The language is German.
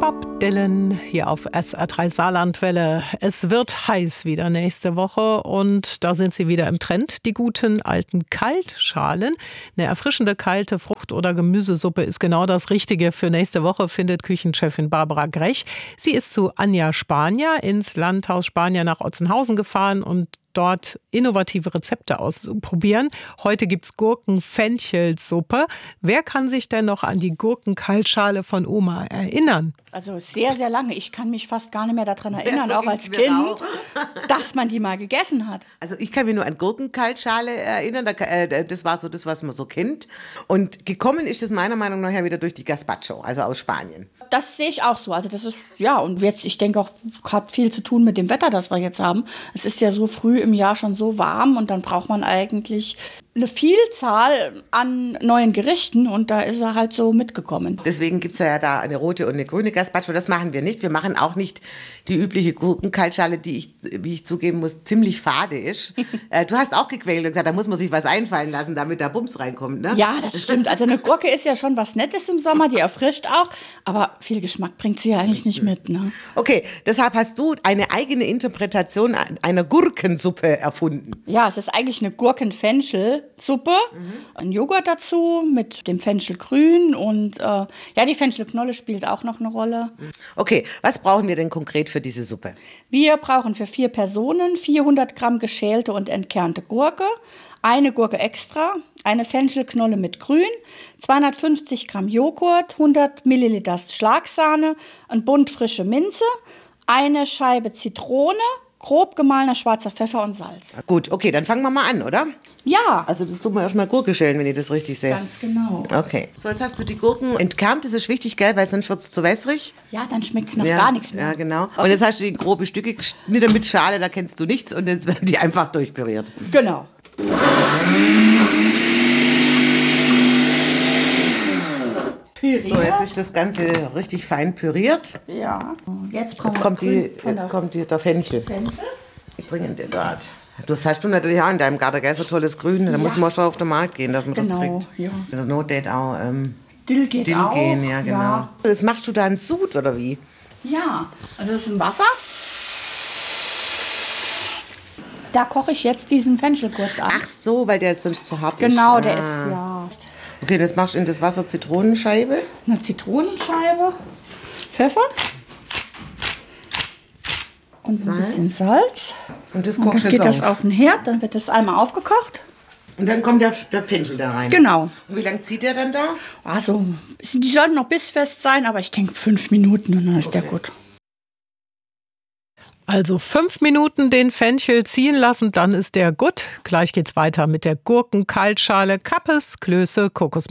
Bob Dylan hier auf SR3 Saarlandwelle. Es wird heiß wieder nächste Woche und da sind sie wieder im Trend, die guten alten Kaltschalen. Eine erfrischende kalte Frucht- oder Gemüsesuppe ist genau das Richtige für nächste Woche, findet Küchenchefin Barbara Grech. Sie ist zu Anja Spanier ins Landhaus Spanier nach Otzenhausen gefahren und dort innovative Rezepte ausprobieren. Heute gibt's Gurken-Fenchelsuppe. Wer kann sich denn noch an die Gurkenkaltschale von Oma erinnern? Also sehr, sehr lange. Ich kann mich fast gar nicht mehr daran erinnern, so auch als Kind, dass man die mal gegessen hat. Also ich kann mich nur an Gurkenkaltschale erinnern. Das war so das, was man so kennt. Und gekommen ist es meiner Meinung nach ja wieder durch die Gazpacho, also aus Spanien. Das sehe ich auch so. Also das ist, ja, und jetzt, ich denke auch, hat viel zu tun mit dem Wetter, das wir jetzt haben. Es ist ja so früh im Jahr schon so warm und dann braucht man eigentlich eine Vielzahl an neuen Gerichten und da ist er halt so mitgekommen. Deswegen gibt es ja da eine rote und eine grüne Gazpacho. Das machen wir nicht. Wir machen auch nicht die übliche Gurkenkaltschale, die wie ich zugeben muss, ziemlich fade ist. Du hast auch gequält und gesagt, da muss man sich was einfallen lassen, damit da Bums reinkommt, ne? Ja, das stimmt. Also eine Gurke ist ja schon was Nettes im Sommer, die erfrischt auch, aber viel Geschmack bringt sie ja eigentlich nicht mit, ne? Okay, deshalb hast du eine eigene einer Gurkensuppe erfunden. Ja, es ist eigentlich eine Gurken-Fenchel-Suppe, ein Joghurt dazu mit dem Fenchelgrün und ja, die Fenchelknolle spielt auch noch eine Rolle. Okay, was brauchen wir denn konkret für diese Suppe? Wir brauchen für 4 Personen 400 Gramm geschälte und entkernte Gurke, eine Gurke extra, eine Fenchelknolle mit Grün, 250 Gramm Joghurt, 100 Milliliter Schlagsahne, ein Bund frische Minze, eine Scheibe Zitrone, grob gemahlener schwarzer Pfeffer und Salz. Gut, okay, dann fangen wir mal an, oder? Ja. Also das tun wir erstmal Gurke schälen, wenn ich das richtig sehe. Ganz genau. Okay. So, jetzt hast du die Gurken entkernt, das ist wichtig, gell, weil sonst wird es zu wässrig. Ja, dann schmeckt es nach gar nichts mehr. Ja, genau. Und jetzt hast du die grobe Stücke geschnitten mit Schale, da kennst du nichts und jetzt werden die einfach durchpüriert. Genau. Püriert. So, jetzt ist das Ganze richtig fein püriert. Ja. Jetzt kommt der Fenchel. Ich bringe dir gerade. Das hast du natürlich auch in deinem Garten, gell? So tolles Grün. Da muss man schon auf den Markt gehen, dass man das kriegt. Ja. In der Not geht auch Dill geht auch. Gehen, ja, genau. Ja. Das machst du da einen Sud, oder wie? Ja, also das ist ein Wasser. Da koche ich jetzt diesen Fenchel kurz an. Ach so, weil der sonst zu hart ist. Genau, der ist, ja. Okay, das machst du in das Wasser Zitronenscheibe. Eine Zitronenscheibe, Pfeffer und ein bisschen Salz. Und das Und kochst dann du geht jetzt das auf den Herd, dann wird das einmal aufgekocht. Und dann kommt der Fenchel da rein. Genau. Und wie lange zieht der dann da? Also, die sollten noch bissfest sein, aber ich denke 5 Minuten und dann ist der gut. Also 5 Minuten den Fenchel ziehen lassen, dann ist der gut. Gleich geht's weiter mit der Gurkenkaltschale, Kappes, Klöße, Kokosmelone.